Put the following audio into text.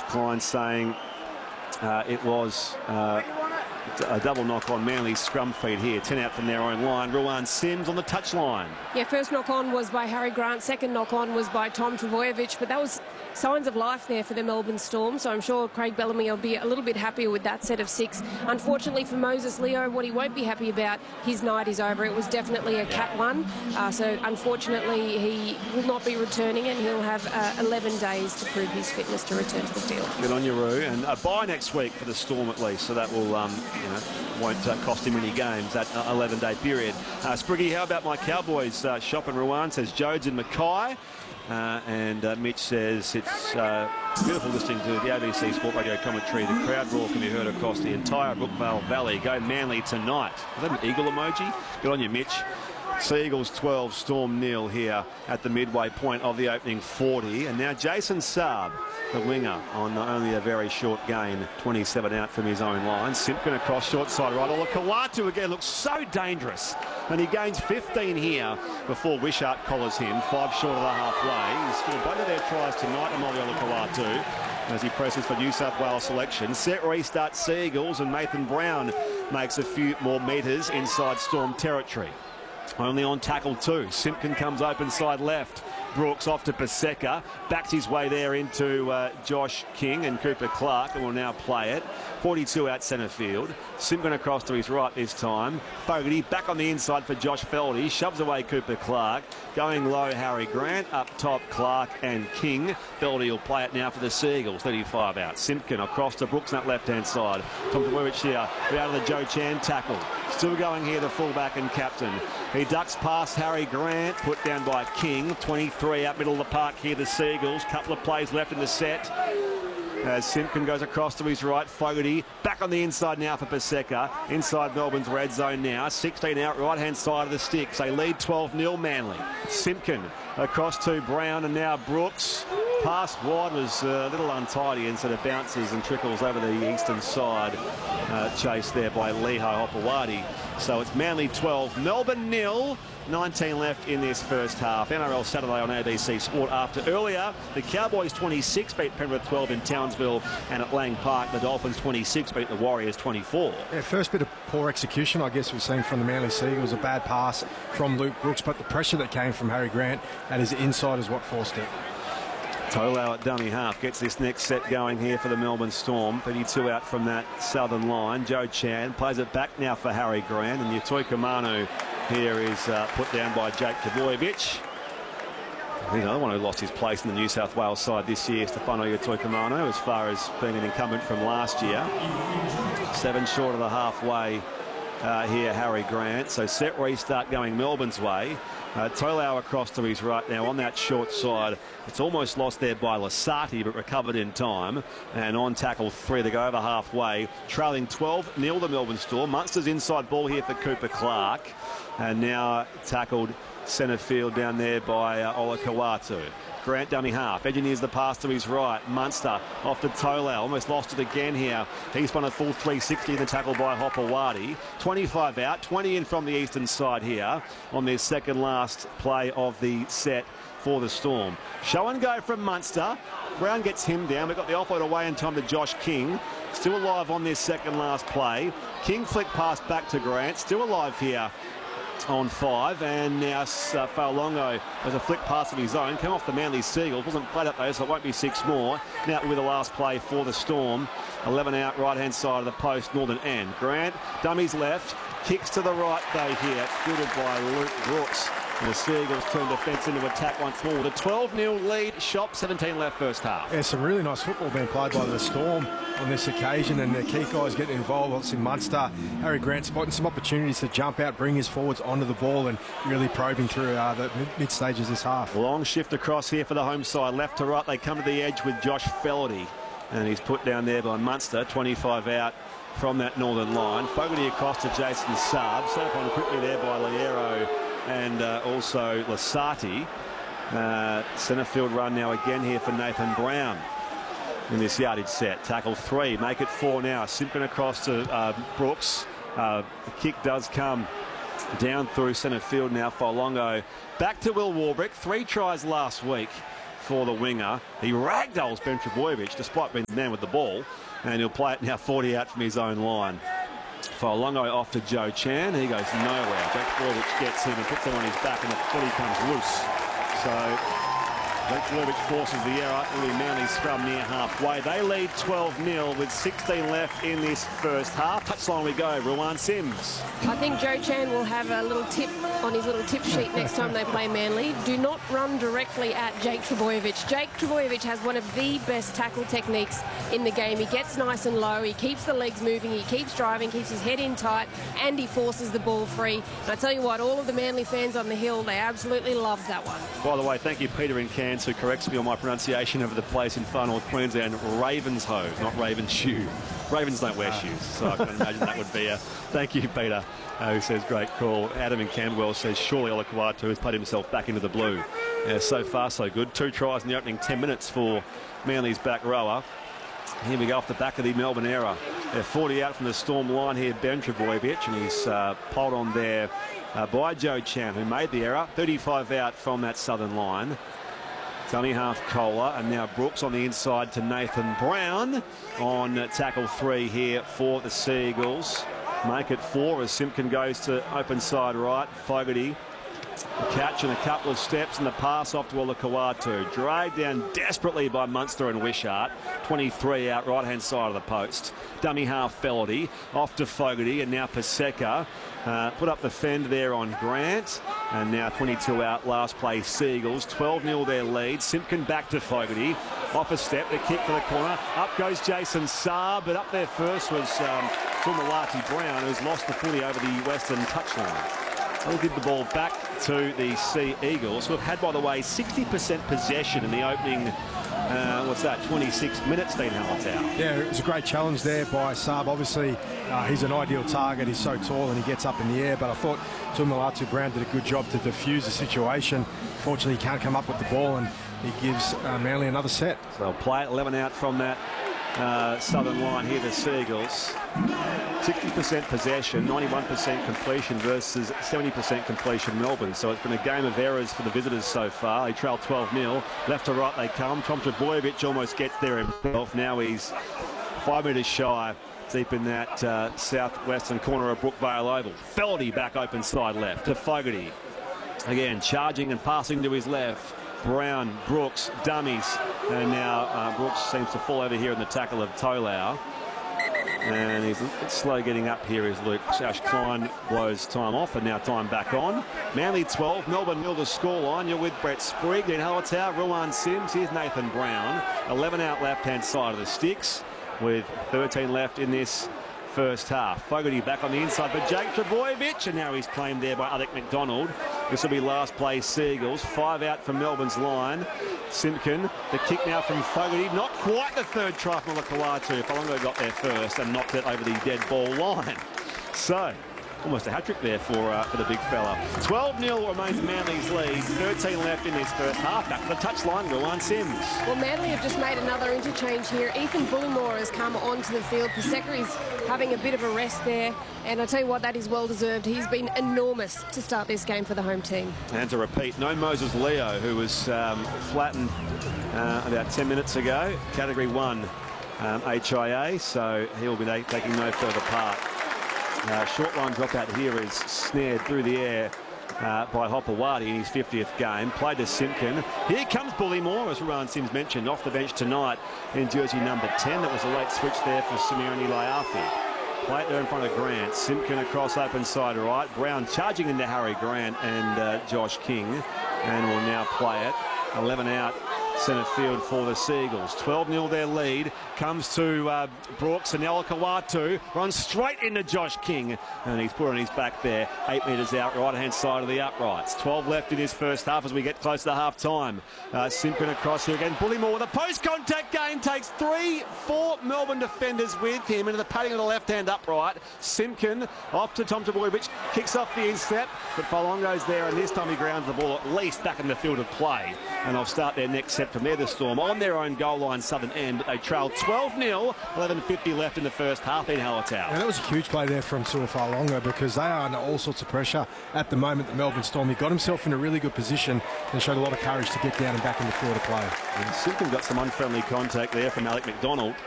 Klein saying it was a double knock on Manly's scrum feed here. 10 out from their own line. Ruan Sims on the touchline. Yeah, first knock on was by Harry Grant. Second knock on was by Tom Trbojevic. But that was signs of life there for the Melbourne Storm. So I'm sure Craig Bellamy will be a little bit happier with that set of 6. Unfortunately for Moses Leo, what he won't be happy about, his night is over. It was definitely a Cat 1. So unfortunately, he will not be returning, and he'll have 11 days to prove his fitness to return to the field. Good on you, Roo. And a bye next week for the Storm at least. So that will, won't cost him any games, that 11-day period. Spriggy, how about my Cowboys shop in Ruan? Says Jodes and Mackay. And Mitch says it's beautiful listening to the ABC Sport Radio commentary. The crowd roar can be heard across the entire Brookvale Valley. Go Manly tonight. Is that an eagle emoji? Good on you, Mitch. Sea Eagles 12, Storm 0 here at the midway point of the opening 40. And now Jason Saab, the winger, on only a very short gain, 27 out from his own line. Simpkin across short side right. Olakau'atu again looks so dangerous. And he gains 15 here before Wishart collars him, 5 short of the halfway. He's scored both of their tries tonight, Amoli Olakau'atu, as he presses for New South Wales selection. Set restart Sea Eagles, and Nathan Brown makes a few more metres inside Storm territory. Only on tackle 2. Simpkin comes open side left. Brooks off to Paseka. Backs his way there into Josh King and Cooper Clark, and will now play it. 42 out centre field. Simpkin across to his right this time. Fogarty back on the inside for Josh Feldy. Shoves away Cooper Clark. Going low, Harry Grant. Up top, Clark and King. Feldy will play it now for the Sea Eagles. 35 out. Simpkin across to Brooks on that left-hand side. Tom Trbojevic here. Out of the Joe Chan tackle. Still going here, the fullback and captain. He ducks past Harry Grant. Put down by King. 23 out middle of the park here, the Sea Eagles. Couple of plays left in the set. As Simpkin goes across to his right, Fogarty back on the inside now for Paseka. Inside Melbourne's red zone now. 16 out, right-hand side of the sticks. They lead 12-0 Manly. Simpkin across to Brown, and now Brooks. Pass wide was a little untidy, and sort of bounces and trickles over the eastern side. Chased there by Leho Hopewadi. So it's Manly 12, Melbourne 0. 19 left in this first half. NRL Saturday on ABC Sport after earlier. The Cowboys 26 beat Penrith 12 in Townsville, and at Lang Park the Dolphins 26 beat the Warriors 24. Yeah, first bit of poor execution, I guess we've seen from the Manly Sea Eagles. A bad pass from Luke Brooks, but the pressure that came from Harry Grant at his inside is what forced it. Tolau at dummy half gets this next set going here for the Melbourne Storm. 32 out from that southern line. Joe Chan plays it back now for Harry Grant, and Yatoi Kamanu here is put down by Jake Trbojevic. He's another one who lost his place in the New South Wales side this year, Stefano Yatoi as far as being an incumbent from last year. 7 short of the halfway here, Harry Grant. So set restart going Melbourne's way. Tolau across to his right now on that short side. It's almost lost there by Lasati, but recovered in time. And on tackle 3 to go over halfway. Trailing 12-0 the Melbourne Storm. Munster's inside ball here for Cooper Clark. And now tackled centre field down there by Olakau'atu. Grant dummy half. Engineers the pass to his right. Munster off to Tolau. Almost lost it again here. He's won a full 360 in the tackle by Hopewadi. 25 out. 20 in from the eastern side here on their second last play of the set for the Storm. Show and go from Munster. Brown gets him down. We've got the offload away in time to Josh King. Still alive on this second last play. King flick pass back to Grant. Still alive here on 5, and now Faulongo has a flick pass of his own. Come off the Manly Sea Eagles. Wasn't played up though, so it won't be 6 more. Now with the last play for the Storm. 11 out, right-hand side of the post, northern end. Grant, dummies left, kicks to the right though here. Fielded by Luke Brooks. And the Sea Eagles turn defence into attack once more. The 12-0 lead, Shop, 17 left first half. Yeah, some really nice football being played by the Storm on this occasion, and the key guys getting involved. Obviously Munster, Harry Grant spotting some opportunities to jump out, bring his forwards onto the ball, and really probing through the mid stages this half. Long shift across here for the home side, left to right. They come to the edge with Josh Feldy, and he's put down there by Munster. 25 out from that northern line. Fogarty across to Jason Saab, set up on quickly there by Liero and also Lasati. Centre field run now again here for Nathan Brown in this yardage set. Tackle 3, make it 4 now. Simpkin across to Brooks. The kick does come down through centre field now for Longo. Back to Will Warbrick. 3 tries last week for the winger. He ragdolls Ben Trbojevic despite being the man with the ball, and he'll play it now 40 out from his own line. Fa'alongo off to Joe Chan. He goes nowhere. Jack Trbojevic gets him and puts him on his back, and the footy comes loose. So Jack Trbojevic forces the error. It'll be Manly's scrum near halfway. They lead 12-0 with 16 left in this first half. Touchline we go. Ruan Sims. I think Joe Chan will have a little tip on his little tip sheet next time they play Manly. Do not run directly at Jake Trbojevic. Jake Trbojevic has one of the best tackle techniques in the game. He gets nice and low. He keeps the legs moving. He keeps driving, keeps his head in tight, and he forces the ball free. And I tell you what, all of the Manly fans on the hill, they absolutely love that one. By the way, thank you, Peter in Cairns, who corrects me on my pronunciation of the place in far north Queensland. Ravenshoe, not Ravenshoe. Ravens don't wear shoes, so I can imagine that would be a thank you, Peter, who says great call. Adam in Camberwell says surely Olakau'atu has put himself back into the blue. Yeah, so far so good. 2 tries in the opening 10 minutes for Manly's back rower. Here we go off the back of the Melbourne error. They're 40 out from the Storm line here, Ben Trbojevic, and he's pulled on there by Joe Chan, who made the error. 35 out from that southern line. Dummy half Kohler, and now Brooks on the inside to Nathan Brown on tackle 3 here for the Seagulls. Make it 4 as Simpkin goes to open side right. Fogarty, a catch and a couple of steps, and the pass off to Olakau'atu. Dragged down desperately by Munster and Wishart. 23 out right-hand side of the post. Dummy half Felody off to Fogarty, and now Paseka. Put up the fend there on Grant, and now 22 out last play Seagulls. 12-0 their lead. Simpkin back to Fogarty. Off a step, the kick for the corner. Up goes Jason Saab, but up there first was Tumalati Brown, who's lost the footy over the western touchline. They'll give the ball back to the Sea Eagles, who have had, by the way, 60% possession in the opening 26 minutes, Dean Hallertau. Yeah, it was a great challenge there by Saab. Obviously, he's an ideal target. He's so tall and he gets up in the air, but I thought Tumalatu Brown did a good job to defuse the situation. Fortunately, he can't come up with the ball, and he gives Manly another set. So they'll play it 11 out from that southern line here, the Seagulls. 60% possession, 91% completion versus 70% completion Melbourne. So it's been a game of errors for the visitors so far. They trail 12-0. Left to right they come. Tom Trbojevic almost gets there himself. Now he's 5 metres shy, deep in that southwestern corner of Brookvale Oval. Feldy back open side left to Fogarty. Again, charging and passing to his left. Brown, Brooks, dummies, and now Brooks seems to fall over here in the tackle of Tolau. And he's a bit slow getting up here as Luke Klein blows time off, and now time back on. Manly 12, Melbourne 0 the scoreline. You're with Brett Sprigg, Dean Hallertau, Ruan Sims. Here's Nathan Brown. 11 out left-hand side of the sticks with 13 left in this first half. Fogarty back on the inside for Jake Trbojevic, and now he's claimed there by Alec McDonald. This will be last play Seagulls. 5 out from Melbourne's line. Simpkin, the kick now from Fogarty. Not quite the third try from Olakau'atu. Fa'alongo got there first and knocked it over the dead ball line. So, almost a hat-trick there for the big fella. 12-0 remains Manly's lead. 13 left in this first half. Back to the touchline, Ruan Sims. Well, Manly have just made another interchange here. Ethan Bullimore has come onto the field. Paseka is having a bit of a rest there. And I tell you what, that is well-deserved. He's been enormous to start this game for the home team. And to repeat, no Moses Leo, who was flattened about 10 minutes ago. Category 1 HIA, so he'll be taking no further part. Short line dropout here is snared through the air by Hopewadi in his 50th game. Played to Simpkin. Here comes Bullimore, as Ruan Sims mentioned, off the bench tonight in jersey number 10. That was a late switch there for Simeone Laiafi. Play it there in front of Grant. Simpkin across open side right. Brown charging into Harry Grant and Josh King, and will now play it. 11 out centre field for the Seagulls. 12-0 their lead. Comes to Brooks, and Olakau'atu runs straight into Josh King, and he's put on his back there. 8 metres out, right-hand side of the uprights. 12 left in his first half as we get close to half-time. Simpkin across here again. Bullimore with a post-contact game. Takes 3-4 Melbourne defenders with him into the padding of the left-hand upright. Simpkin off to Tom Trbojevic. Kicks off the instep, but Fa'alongo's there, and this time he grounds the ball at least back in the field of play. and they'll start their next set from there, the Storm, on their own goal line, southern end. But they trailed 12-0, 11:50 left in the first half in Hallertau. And that was a huge play there from Tuafalonga, because they are under all sorts of pressure at the moment, the Melbourne Storm. He got himself in a really good position and showed a lot of courage to get down and back in the field of play. And Simpkin got some unfriendly contact there from Alec McDonald.